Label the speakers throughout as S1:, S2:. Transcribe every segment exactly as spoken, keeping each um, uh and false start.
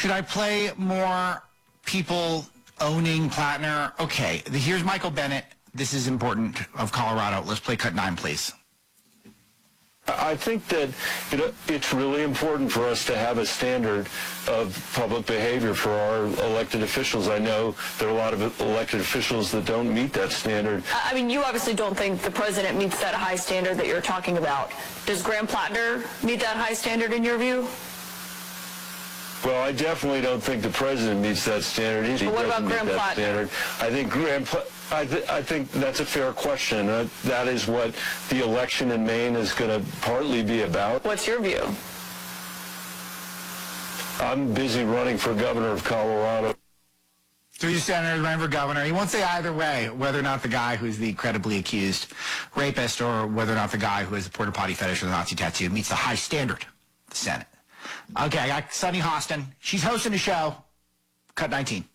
S1: Should I play more people owning Plattner? Okay, the, here's Michael Bennet. This is important, of Colorado. Let's play cut nine, please.
S2: I think that you know, it's really important for us to have a standard of public behavior for our elected officials. I know there are a lot of elected officials that don't meet that standard.
S3: I mean, you obviously don't think the president meets that high standard that you're talking about. Does Graham Plattner meet that high standard in your view?
S2: Well, I definitely don't think the president meets that standard. He
S3: But what
S2: doesn't
S3: about Graham
S2: meet that
S3: Plattner?
S2: standard. I think Graham Pla- I, th- I think that's a fair question. Uh, that is what the election in Maine is going to partly be about.
S3: What's your view?
S2: I'm busy running for governor of Colorado.
S1: Three senators running for governor. He won't say either way whether or not the guy who's the credibly accused rapist or whether or not the guy who has a porta potty fetish or the Nazi tattoo meets the high standard of the Senate. Okay, I got Sunny Hostin. She's hosting a show. Cut nineteen.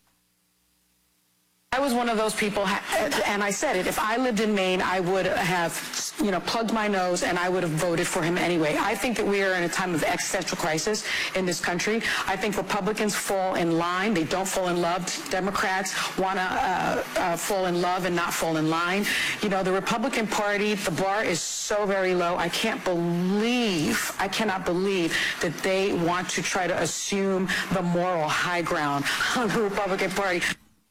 S4: I was one of those people, and I said it, if I lived in Maine, I would have, you know, plugged my nose and I would have voted for him anyway. I think that we are in a time of existential crisis in this country. I think Republicans fall in line. They don't fall in love. Democrats want to uh, uh, fall in love and not fall in line. You know, the Republican Party, the bar is so very low. I can't believe, I cannot believe that they want to try to assume the moral high ground on the Republican Party.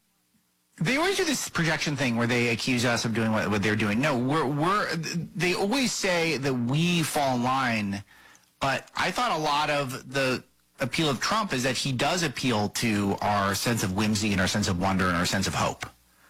S1: They always do this projection thing where they accuse us of doing what, what they're doing. No, we're, we're, they always say that we fall in line, but I thought a lot of the appeal of Trump is that he does appeal to our sense of whimsy and our sense of wonder and our sense of hope.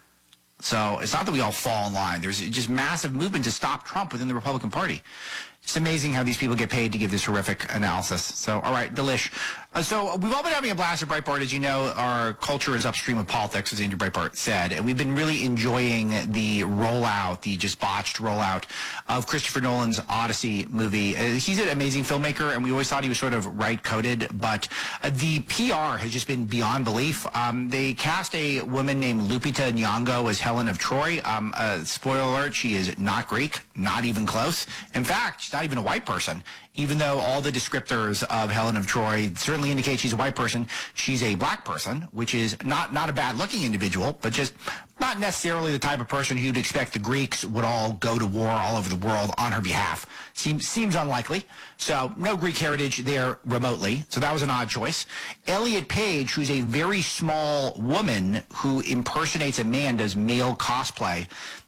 S1: So it's not that we all fall in line. There's just massive movement to stop Trump within the Republican Party. It's amazing how these people get paid to give this horrific analysis. So, all right, Delish. Uh, so we've all been having a blast at Breitbart. As you know, our culture is upstream of politics, as Andrew Breitbart said. And we've been really enjoying the rollout, the just botched rollout of Christopher Nolan's Odyssey movie. Uh, he's an amazing filmmaker, and we always thought he was sort of right-coded. But uh, the P R has just been beyond belief. Um, they cast a woman named Lupita Nyong'o as Helen of Troy. Um, uh, spoiler alert, she is not Greek, not even close. In fact, she's not even a white person, even though all the descriptors of Helen of Troy certainly indicate she's a white person. She's a black person, which is not, not a bad-looking individual, but just not necessarily the type of person who you'd expect the Greeks would all go to war all over the world on her behalf. Seems, seems unlikely. So no Greek heritage there remotely. So that was an odd choice. Elliot Page, who's a very small woman who impersonates a man, does male cosplay,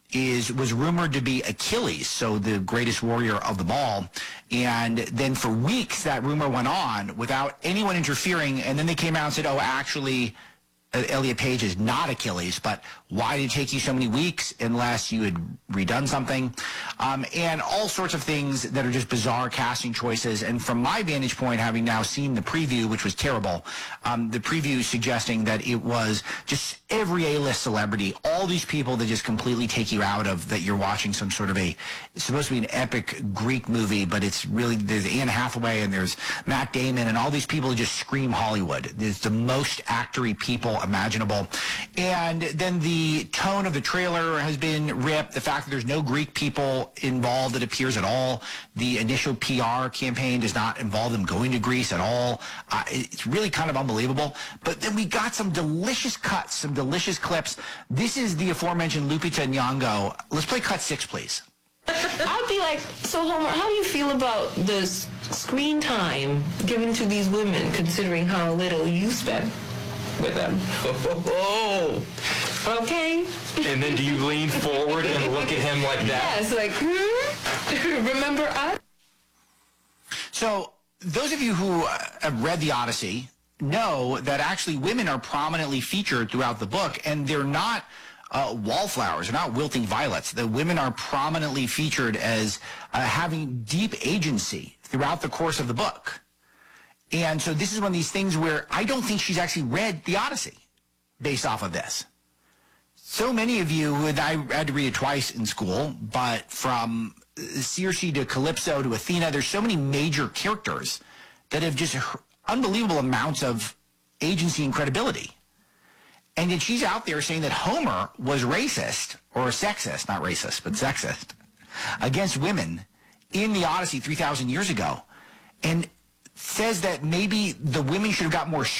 S1: is was rumored to be Achilles, so the greatest warrior of them all. And then for weeks that rumor went on without anyone interfering, and then they came out and said, oh, actually, uh, Elliot Page is not Achilles, but why did it take you so many weeks unless you had redone something? Um, and all sorts of things that are just bizarre casting choices. And from my vantage point, having now seen the preview, which was terrible, um, the preview suggesting that it was just every A-list celebrity, all these people that just completely take you out of that you're watching some sort of a, it's supposed to be an epic Greek movie, but it's really, there's Anne Hathaway and there's Matt Damon and all these people who just scream Hollywood. There's the most actory people imaginable. And then the tone of the trailer has been ripped. The fact that there's no Greek people involved, it appears, at all. The initial P R campaign does not involve them going to Greece at all. Uh, it's really kind of unbelievable. But then we got some delicious cuts, some delicious clips. This is the aforementioned Lupita Nyong'o. Let's play cut six, please.
S5: I'd be like, so Homer, how do you feel about the screen time given to these women, considering how little you spend with them? Oh, okay.
S6: And then do you lean forward and look at him like that?
S5: Yes, like, hmm? Remember us?
S1: So those of you who uh, have read the Odyssey know that actually women are prominently featured throughout the book, and they're not uh, wallflowers, they're not wilting violets. The women are prominently featured as uh, having deep agency throughout the course of the book. And so this is one of these things where I don't think she's actually read the Odyssey based off of this. So many of you, and I had to read it twice in school, but from Circe to Calypso to Athena, there's so many major characters that have just unbelievable amounts of agency and credibility. And yet she's out there saying that Homer was racist, or sexist, not racist, but sexist, against women in the Odyssey three thousand years ago. And says that maybe the women should have got more